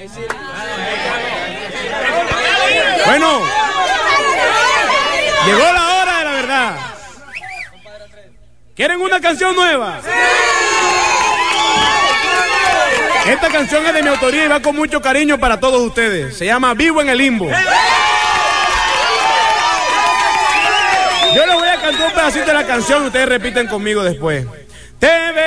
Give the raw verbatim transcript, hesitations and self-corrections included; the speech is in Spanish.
Bueno, llegó la hora de la verdad. ¿Quieren una canción nueva? Esta canción es de mi autoría y va con mucho cariño para todos ustedes. Se llama Vivo en el Limbo. Yo les voy a cantar un pedacito de la canción y ustedes repiten conmigo después. Te